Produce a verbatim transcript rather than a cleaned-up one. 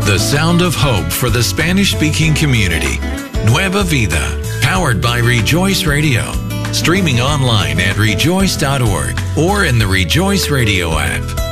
The sound of hope for the Spanish-speaking community. Nueva Vida, powered by Rejoice Radio. Streaming online at rejoice dot org or in the Rejoice Radio app.